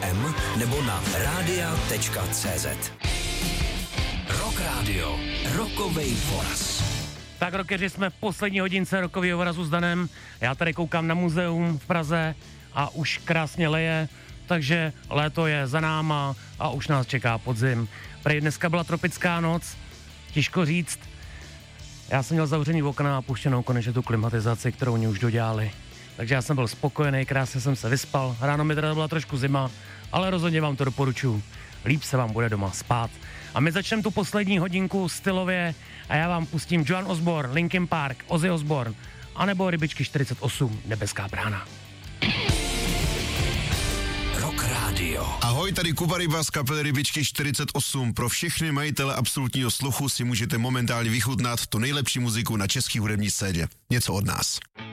FM nebo na radia.cz. Rock Radio, rokovej voraz. Tak rockeři, jsme v poslední hodince rokového vorazu s Danem. Já tady koukám na muzeum v Praze a už krásně leje, takže léto je za náma a už nás čeká podzim. Prej dneska byla tropická noc, těžko říct. Já jsem měl zavřený okna a puštěnou konečně tu klimatizaci, kterou oni už dodělali. Takže já jsem byl spokojený, krásně jsem se vyspal. Ráno mi teda byla trošku zima, ale rozhodně vám to doporučuji. Líp se vám bude doma spát. A my začneme tu poslední hodinku stylově a já vám pustím Joan Osborne, Linkin Park, Ozzy Osbourne, anebo Rybičky 48, Nebeská brána. Rock Radio. Ahoj, tady Kuba Ryba z kapely Rybičky 48. Pro všechny majitele absolutního sluchu si můžete momentálně vychutnat tu nejlepší muziku na český hudební scéně. Něco od nás.